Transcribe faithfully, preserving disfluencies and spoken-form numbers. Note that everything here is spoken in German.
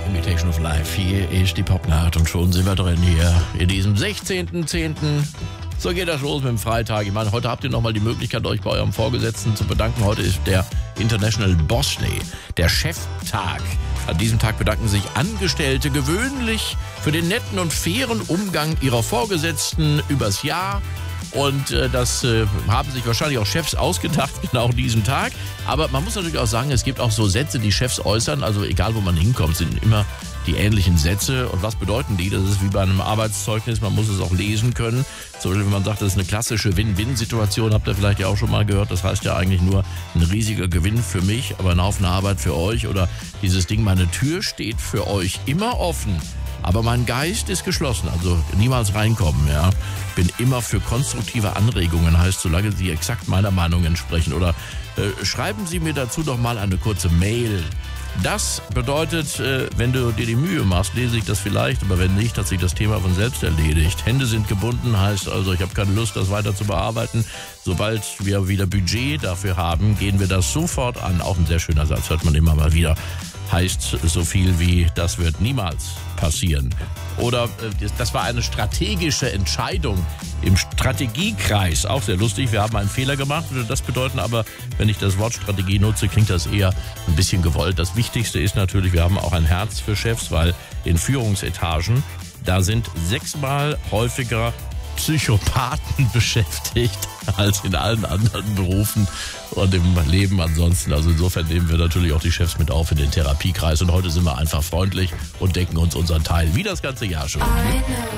Imitation of Life. Hier ist die Popnacht und schon sind wir drin hier in diesem sechzehnten zehnten So geht das los mit dem Freitag. Ich meine, heute habt ihr nochmal die Möglichkeit, euch bei eurem Vorgesetzten zu bedanken. Heute ist der International Boss Day, der Cheftag. An diesem Tag bedanken sich Angestellte gewöhnlich für den netten und fairen Umgang ihrer Vorgesetzten übers Jahr. Und äh, das äh, haben sich wahrscheinlich auch Chefs ausgedacht, genau an diesem Tag. Aber man muss natürlich auch sagen, es gibt auch so Sätze, die Chefs äußern. Also egal, wo man hinkommt, sind immer die ähnlichen Sätze. Und was bedeuten die? Das ist wie bei einem Arbeitszeugnis, man muss es auch lesen können. Zum Beispiel, wenn man sagt, das ist eine klassische Win-Win-Situation, habt ihr vielleicht ja auch schon mal gehört. Das heißt ja eigentlich nur ein riesiger Gewinn für mich, aber ein Haufen Arbeit für euch. Oder dieses Ding, meine Tür steht für euch immer offen. Aber mein Geist ist geschlossen, also niemals reinkommen, ja. Bin immer für konstruktive Anregungen, heißt, solange sie exakt meiner Meinung entsprechen. Oder äh, schreiben Sie mir dazu doch mal eine kurze Mail. Das bedeutet, äh, wenn du dir die Mühe machst, lese ich das vielleicht, aber wenn nicht, hat sich das Thema von selbst erledigt. Hände sind gebunden, heißt also, ich habe keine Lust, das weiter zu bearbeiten. Sobald wir wieder Budget dafür haben, gehen wir das sofort an. Auch ein sehr schöner Satz, hört man immer mal wieder. Heißt so viel wie, das wird niemals passieren. Oder äh, das war eine strategische Entscheidung im Strategiekreis. Auch sehr lustig, wir haben einen Fehler gemacht. Würde das bedeuten, aber wenn ich das Wort Strategie nutze, klingt das eher ein bisschen gewollt. Das Wichtigste ist natürlich, wir haben auch ein Herz für Chefs, weil in Führungsetagen, da sind sechsmal häufiger Psychopathen beschäftigt als in allen anderen Berufen und im Leben ansonsten. Also insofern nehmen wir natürlich auch die Chefs mit auf in den Therapiekreis und heute sind wir einfach freundlich und denken uns unseren Teil wie das ganze Jahr schon.